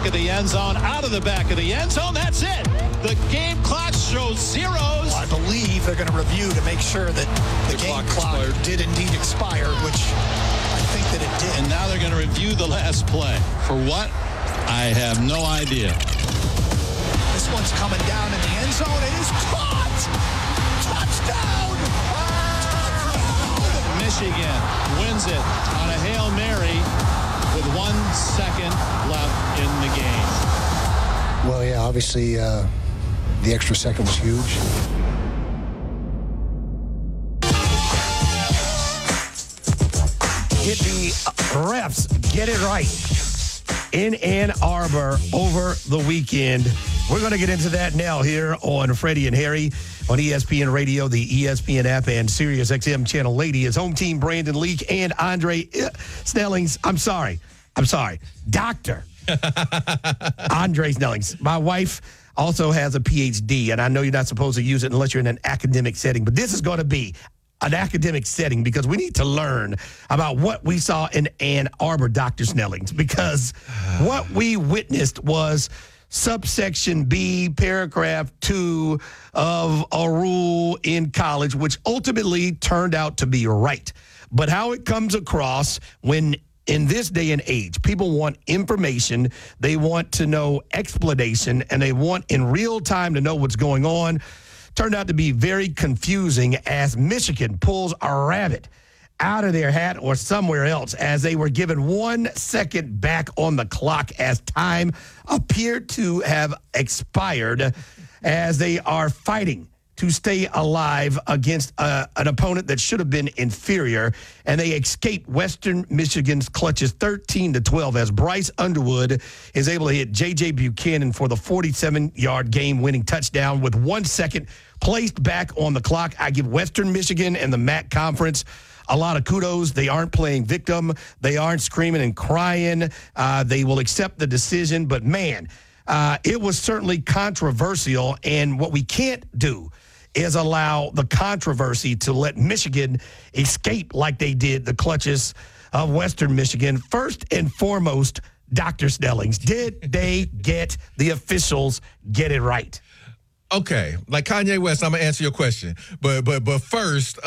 of the end zone, out of the back of the end zone. That's it. The game clock shows zeros. I believe they're going to review to make sure that the game clock did indeed expire, which I think that it did. And now they're going to review the last play. For what? I have no idea. This one's coming down in the end zone. It is caught! Touchdown! Michigan wins it on a Hail Mary with 1 second left in the game. Well, yeah, obviously the extra second was huge. Get the refs get it right in Ann Arbor over the weekend. We're going to get into that now here on Freddie and Harry on ESPN Radio, the ESPN app, and Sirius XM Channel 80. His home team, Brandon Leak and Andre Snellings. I'm sorry. Dr. Andre Snellings. My wife also has a PhD, and I know you're not supposed to use it unless you're in an academic setting, but this is going to be an academic setting because we need to learn about what we saw in Ann Arbor, Dr. Snellings, because what we witnessed was subsection B, paragraph 2 of a rule in college, which ultimately turned out to be right. But how it comes across when in this day and age, people want information, they want to know explanation, and they want in real time to know what's going on, turned out to be very confusing as Michigan pulls a rabbit out of their hat or somewhere else as they were given 1 second back on the clock as time appeared to have expired as they are fighting to stay alive against an opponent that should have been inferior, and they escape Western Michigan's clutches 13-12 as Bryce Underwood is able to hit J.J. Buchanan for the 47-yard game-winning touchdown with 1 second placed back on the clock. I give Western Michigan and the MAC Conference a lot of kudos. They aren't playing victim. They aren't screaming and crying. They will accept the decision, but man, it was certainly controversial, and what we can't do is allow the controversy to let Michigan escape like they did the clutches of Western Michigan. First and foremost, Dr. Snellings, did they get the officials get it right? Okay, like Kanye West, I'm gonna answer your question, but first,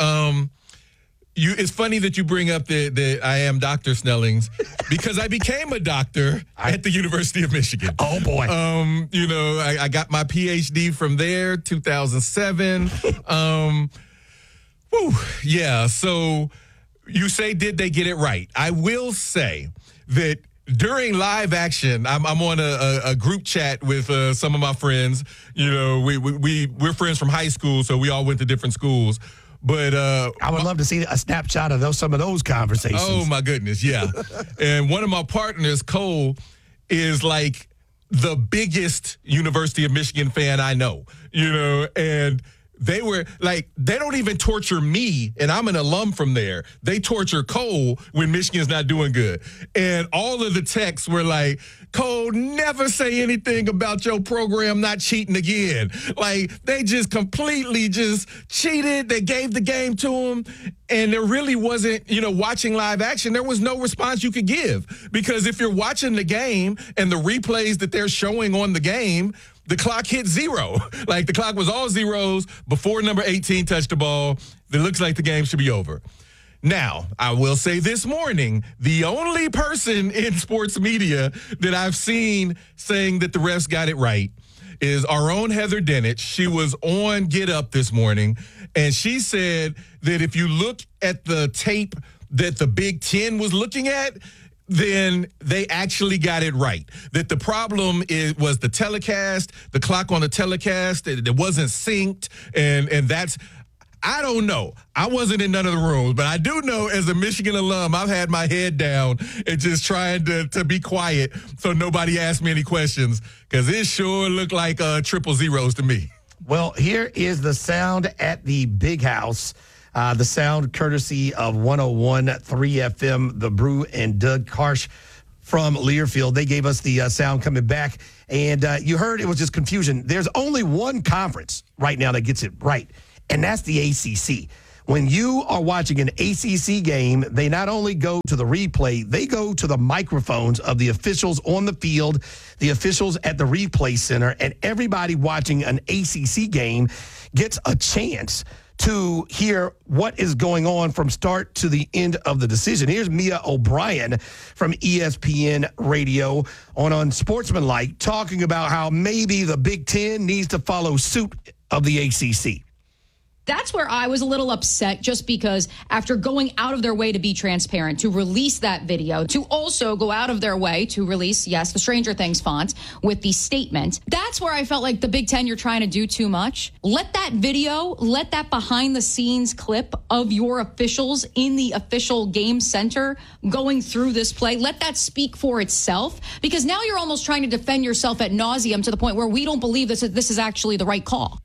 it's funny that you bring up that I am Dr. Snellings because I became a doctor at the University of Michigan. Oh, boy. I got my PhD from there, 2007. Yeah, so you say, did they get it right? I will say that during live action, I'm on a group chat with some of my friends. You know, we're friends from high school, so we all went to different schools. But I would love to see a snapshot of some of those conversations. Oh, my goodness, yeah. And one of my partners, Cole, is like the biggest University of Michigan fan I know, and they were like, they don't even torture me, and I'm an alum from there. They torture Cole when Michigan's not doing good. And all of the texts were like, Cole, never say anything about your program not cheating again. Like, they just completely just cheated. They gave the game to them. And there really wasn't, watching live action, there was no response you could give. Because if you're watching the game and the replays that they're showing on the game, the clock hit 0. Like, the clock was all zeros before number 18 touched the ball. It looks like the game should be over. Now, I will say this morning, the only person in sports media that I've seen saying that the refs got it right is our own Heather Dinich. She was on Get Up this morning, and she said that if you look at the tape that the Big Ten was looking at, then they actually got it right. That the problem was the telecast, the clock on the telecast, it wasn't synced, and that's – I don't know. I wasn't in none of the rooms, but I do know as a Michigan alum, I've had my head down and just trying to be quiet so nobody asked me any questions because it sure looked like triple zeros to me. Well, here is the sound at the Big House. The sound courtesy of 101.3 FM, The Brew and Doug Karsh from Learfield. They gave us the sound coming back, and you heard it was just confusion. There's only one conference right now that gets it right, and that's the ACC. When you are watching an ACC game, they not only go to the replay, they go to the microphones of the officials on the field, the officials at the replay center, and everybody watching an ACC game gets a chance to hear what is going on from start to the end of the decision. Here's Mia O'Brien from ESPN Radio on Unsportsmanlike talking about how maybe the Big Ten needs to follow suit of the ACC. That's where I was a little upset, just because after going out of their way to be transparent, to release that video, to also go out of their way to release, yes, the Stranger Things font with the statement, that's where I felt like the Big Ten, you're trying to do too much. Let that video, let that behind the scenes clip of your officials in the official game center going through this play, let that speak for itself, because now you're almost trying to defend yourself ad nauseum to the point where we don't believe this is actually the right call.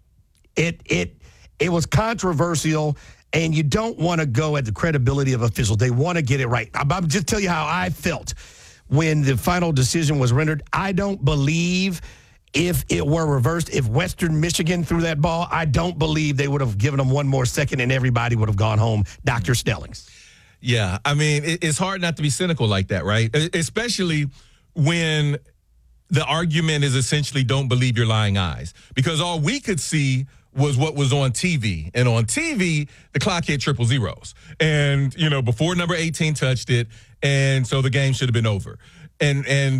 It was controversial, and you don't want to go at the credibility of officials. They want to get it right. I'm just tell you how I felt when the final decision was rendered. I don't believe if it were reversed, if Western Michigan threw that ball, I don't believe they would have given them one more second and everybody would have gone home. Dr. Stellings. Yeah, I mean, it's hard not to be cynical like that, right? Especially when the argument is essentially don't believe your lying eyes, because all we could see was what was on TV. And on TV, the clock hit 000. And, before number 18 touched it, and so the game should have been over. And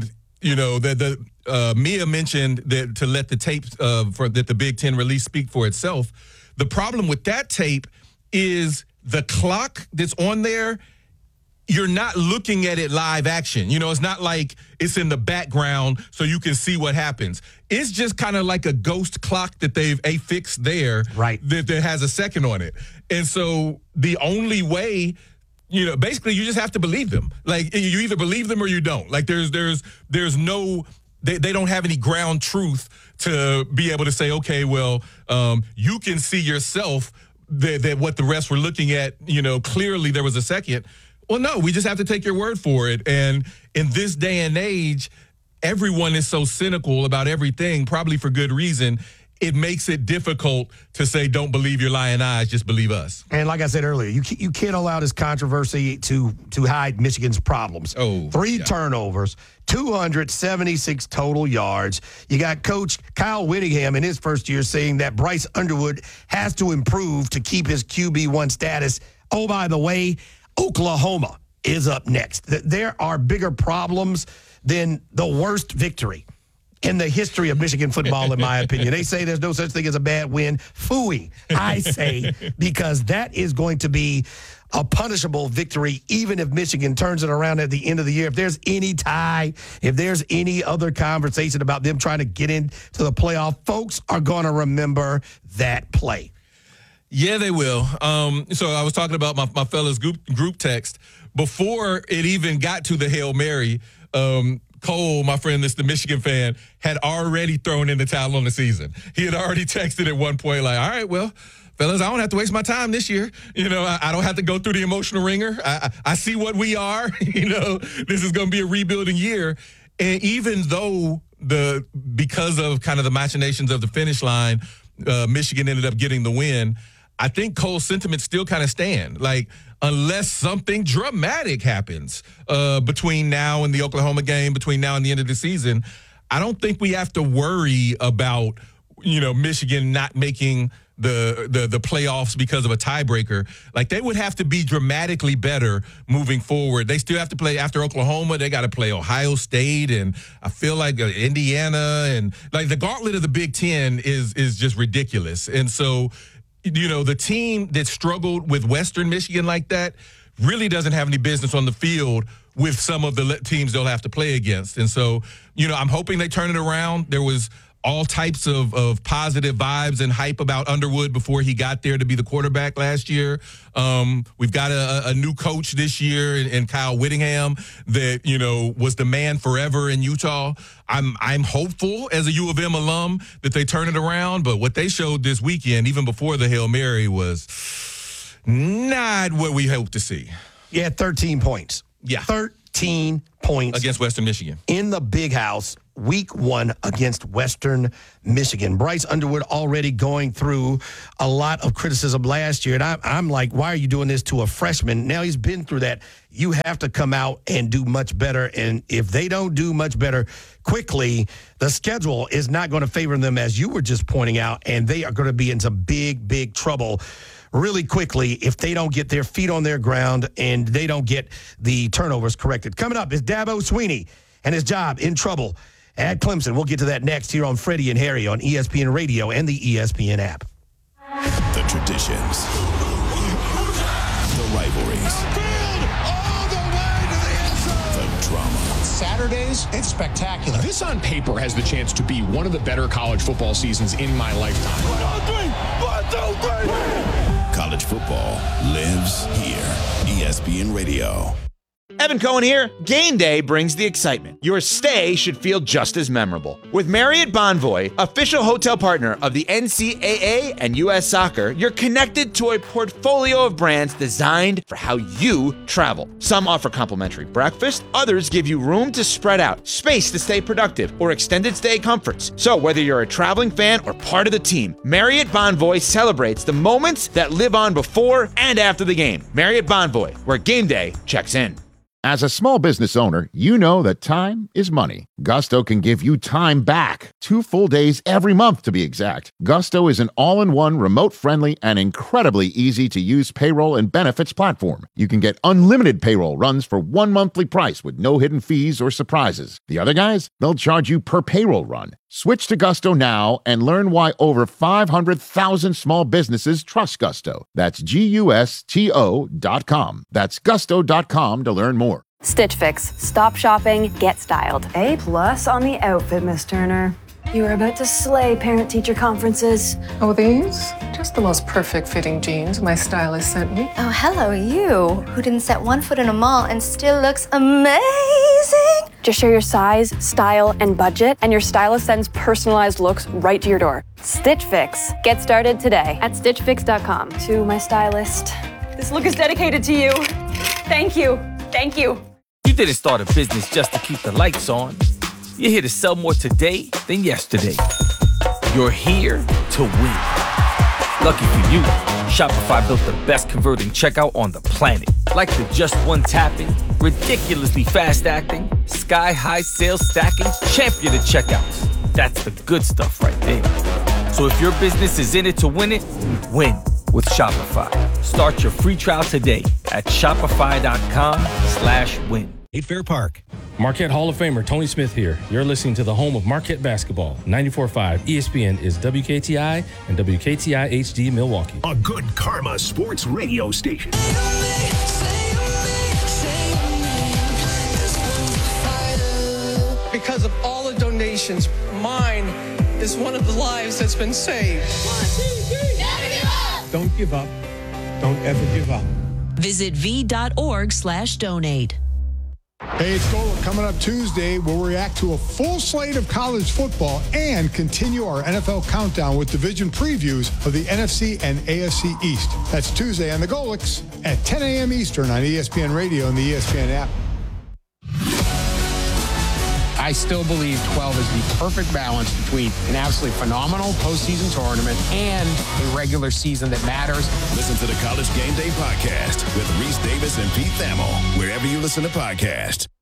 Mia mentioned that to let the tape that the Big Ten release speak for itself. The problem with that tape is the clock that's on there, you're not looking at it live action. It's not like it's in the background so you can see what happens. It's just kind of like a ghost clock that they've affixed there, right, that has a second on it. And so the only way, basically you just have to believe them. Like, you either believe them or you don't. Like, there's no, they don't have any ground truth to be able to say, okay, well, you can see yourself that what the refs were looking at, clearly there was a second. Well, no, we just have to take your word for it. And in this day and age, everyone is so cynical about everything, probably for good reason. It makes it difficult to say, don't believe your lying eyes, just believe us. And like I said earlier, you can't allow this controversy to hide Michigan's problems. Three turnovers, 276 total yards. You got Coach Kyle Whittingham in his first year saying that Bryce Underwood has to improve to keep his QB1 status. Oh, by the way, Oklahoma is up next. There are bigger problems than the worst victory in the history of Michigan football, in my opinion. They say there's no such thing as a bad win. Phooey, I say, because that is going to be a punishable victory, even if Michigan turns it around at the end of the year. If there's any tie, if there's any other conversation about them trying to get into the playoff, folks are going to remember that play. Yeah, they will. So I was talking about my fellas group text. Before it even got to the Hail Mary, Cole, my friend that's the Michigan fan, had already thrown in the towel on the season. He had already texted at one point like, all right, well, fellas, I don't have to waste my time this year. I don't have to go through the emotional ringer. I see what we are. This is going to be a rebuilding year. And even though because of kind of the machinations of the finish line, Michigan ended up getting the win, I think Cole's sentiments still kind of stand. Like, unless something dramatic happens between now and the Oklahoma game, between now and the end of the season, I don't think we have to worry about, Michigan not making the playoffs because of a tiebreaker. Like, they would have to be dramatically better moving forward. They still have to play after Oklahoma. They got to play Ohio State, and I feel like Indiana, and like the gauntlet of the Big Ten is just ridiculous. And so, the team that struggled with Western Michigan like that really doesn't have any business on the field with some of the teams they'll have to play against. And so, I'm hoping they turn it around. There was all types of positive vibes and hype about Underwood before he got there to be the quarterback last year. We've got a new coach this year in Kyle Whittingham that, was the man forever in Utah. I'm hopeful as a U of M alum that they turn it around, but what they showed this weekend, even before the Hail Mary, was not what we hoped to see. Yeah, 13 points. Yeah. 13 points. Against Western Michigan. In the Big House. week 1 against Western Michigan. Bryce Underwood already going through a lot of criticism last year. And I'm like, why are you doing this to a freshman? Now he's been through that. You have to come out and do much better. And if they don't do much better quickly, the schedule is not going to favor them, as you were just pointing out. And they are going to be in some big, big trouble really quickly if they don't get their feet on their ground and they don't get the turnovers corrected. Coming up is Dabo Swinney and his job in trouble at Clemson. We'll get to that next here on Freddie and Harry on ESPN Radio and the ESPN app. The traditions, the rivalries, All the way to the end zone. the drama. Saturdays, it's spectacular. This on paper has the chance to be one of the better college football seasons in my lifetime. College football lives here. ESPN Radio. Evan Cohen here. Game day brings the excitement. Your stay should feel just as memorable. With Marriott Bonvoy, official hotel partner of the NCAA and U.S. Soccer, you're connected to a portfolio of brands designed for how you travel. Some offer complimentary breakfast, others give you room to spread out, space to stay productive, or extended stay comforts. So whether you're a traveling fan or part of the team, Marriott Bonvoy celebrates the moments that live on before and after the game. Marriott Bonvoy, where game day checks in. As a small business owner, you know that time is money. Gusto can give you time back. 2 full days every month, to be exact. Gusto is an all-in-one, remote-friendly, and incredibly easy-to-use payroll and benefits platform. You can get unlimited payroll runs for 1 monthly price with no hidden fees or surprises. The other guys, they'll charge you per payroll run. Switch to Gusto now and learn why over 500,000 small businesses trust Gusto. That's GUSTO.com. That's gusto.com to learn more. Stitch Fix. Stop shopping, get styled. A+ on the outfit, Miss Turner. You are about to slay parent-teacher conferences. Oh, these? Just the most perfect fitting jeans my stylist sent me. Oh, hello, you, who didn't set one foot in a mall and still looks amazing. Just share your size, style, and budget, and your stylist sends personalized looks right to your door. Stitch Fix. Get started today at StitchFix.com. To my stylist, this look is dedicated to you. Thank you. Thank you. You didn't start a business just to keep the lights on. You're here to sell more today than yesterday. You're here to win. Lucky for you, Shopify built the best converting checkout on the planet. Like the just one tapping, ridiculously fast acting, sky-high sales stacking, champion of checkouts. That's the good stuff right there. So if your business is in it to win it, win with Shopify. Start your free trial today at shopify.com/win. 8 Fair Park. Marquette Hall of Famer Tony Smith here. You're listening to the home of Marquette basketball. 94.5 ESPN is WKTI and WKTI HD Milwaukee. A good karma sports radio station. Because of all the donations, mine is one of the lives that's been saved. 1, 2, 3. Never give up. Don't give up. Don't ever give up. Visit v.org/donate. Hey, it's Gola coming up Tuesday. We'll react to a full slate of college football and continue our NFL countdown with division previews of the NFC and AFC East. That's Tuesday on the Golics at 10 a.m. Eastern on ESPN Radio and the ESPN app. I still believe 12 is the perfect balance between an absolutely phenomenal postseason tournament and a regular season that matters. Listen to the College Game Day podcast with Reese Davis and Pete Thamel, wherever you listen to podcasts.